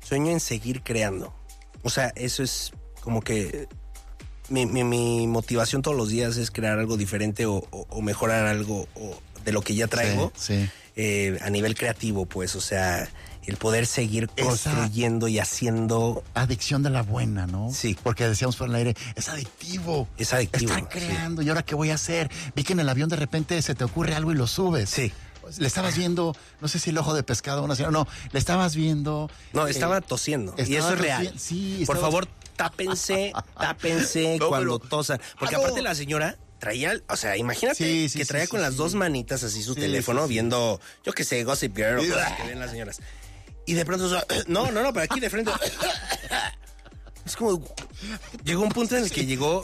Sueño en seguir creando. O sea, eso es como que mi motivación todos los días es crear algo diferente o mejorar algo de lo que ya traigo. Sí. A nivel creativo, pues, o sea, el poder seguir construyendo y haciendo. Adicción de la buena, ¿no? Sí. Porque decíamos por el aire, es adictivo. Es adictivo. Están creando, ¿y ahora qué voy a hacer? Vi que en el avión de repente se te ocurre algo y lo subes. Sí. Le estabas viendo, no sé si el ojo de pescado o una señora, no, le estabas viendo. No, estaba tosiendo. Y eso es real. Sí, por favor, tápense no, cuando tosan. Porque aparte la señora traía, o sea, imagínate que traía con las dos manitas así su teléfono viendo, yo qué sé, Gossip Girl o cosas que ven las señoras. Y de pronto, no, pero aquí de frente. Es como, llegó un punto en el que llegó.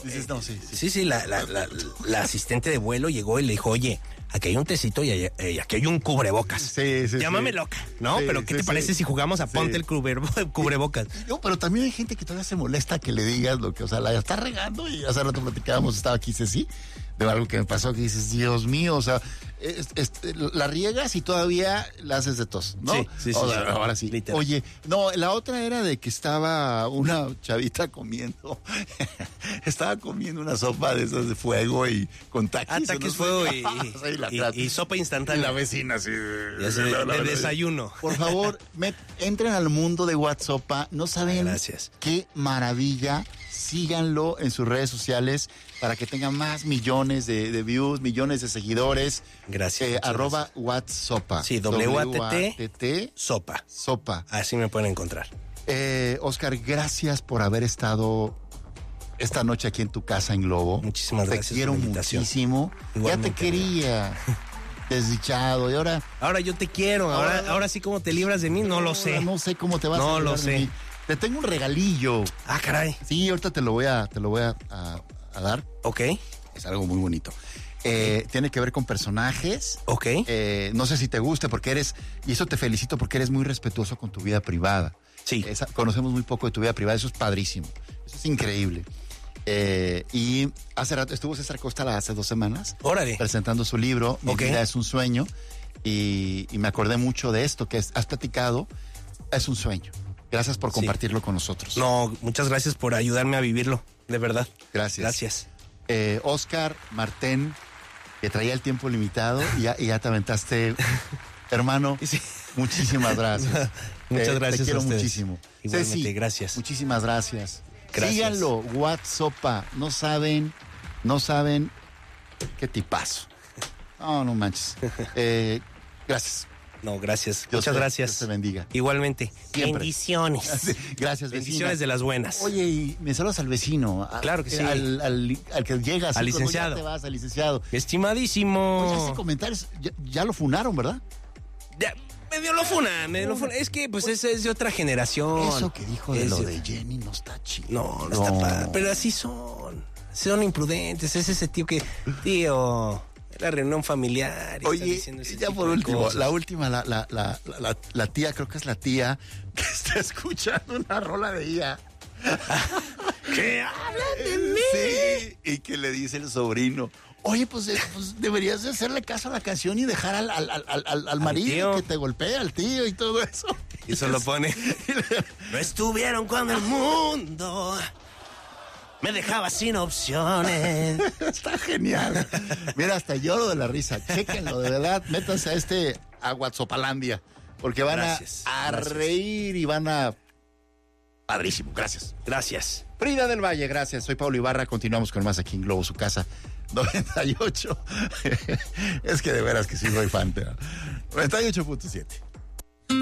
La asistente de vuelo llegó y le dijo, oye, aquí hay un tecito y aquí hay un cubrebocas. Llámame loca, ¿no? Sí, pero ¿qué te parece si jugamos a ponte el cubrebocas? No, pero también hay gente que todavía se molesta que le digas lo que, o sea, la está regando y hace rato platicábamos, estaba aquí Ceci, de algo que me pasó que dices, Dios mío, o sea, la riegas y todavía la haces de tos, ¿no? Sí. Ahora sí. Literal. Oye, no, la otra era de que estaba una chavita comiendo, estaba comiendo una sopa de esas de fuego y con taquis. Taquis, fuego y sopa instantánea. Y la vecina así. De desayuno. Por favor, entren al mundo de WhatsApp. No saben qué maravilla. Síganlo en sus redes sociales para que tengan más millones de views, millones de seguidores. Gracias. @ WhatsApp. Sí, WATT Sopa. Sopa. Así me pueden encontrar. Oscar, gracias por haber estado esta noche aquí en tu casa en Globo. Muchísimas gracias. Te quiero muchísimo. Igualmente, ya te quería. Desdichado. Y ahora yo te quiero. Ahora sí, ¿cómo te libras de mí? No lo sé. No sé cómo te vas a librar. No lo sé. De mí. Te tengo un regalillo. Ah, caray. Sí, ahorita te lo voy a dar. Ok. Es algo muy bonito. Tiene que ver con personajes. Ok. No sé si te guste porque y eso te felicito porque eres muy respetuoso con tu vida privada. Sí. Conocemos muy poco de tu vida privada, eso es padrísimo. Eso es increíble. Y hace rato estuvo César Costa hace 2 semanas. Órale. Presentando su libro, Mi vida es un sueño. Y me acordé mucho de esto que has platicado. Es un sueño. Gracias por compartirlo con nosotros. No, muchas gracias por ayudarme a vivirlo, de verdad. Gracias. Oscar Martén, que traía el tiempo limitado y ya te aventaste. Hermano, muchísimas gracias. Muchas gracias. Te quiero a muchísimo. Igualmente, Ceci, gracias. Muchísimas gracias. Síganlo, WhatsApp. No saben qué tipazo. No manches. Gracias. No, gracias. Muchas gracias. Dios te bendiga. Igualmente. Siempre. Bendiciones. Gracias, vecina. Bendiciones de las buenas. Oye, y me saludas al vecino. Claro que sí. Al que llegas. Al licenciado. Ya te vas, al licenciado. Estimadísimo. Oye, hace comentarios. Ya lo funaron, ¿verdad? Ya, medio lo funa. Es que, pues, es de otra generación. Eso que dijo de lo de Jenny no está chido. No está padre. Pero así son. Son imprudentes. Es ese tío que... Tío... La reunión familiar. Oye, ya por último, la última, la tía, creo que es la tía que está escuchando una rola de ella. ¿Qué hablan de mí? Sí, y que le dice el sobrino, oye, pues deberías de hacerle caso a la canción y dejar al marido que te golpea, al tío y todo eso. Y eso lo pone. No estuvieron cuando el mundo... me dejaba sin opciones. Está genial. Mira, hasta lloro de la risa. Chéquenlo, de verdad. Métanse a WhatsAppalandia. Porque van a reír y van a... Padrísimo. Gracias. Frida del Valle, gracias. Soy Pablo Ibarra. Continuamos con más aquí en Globo, su casa. 98. Es que de veras que sí soy fan. 98.7.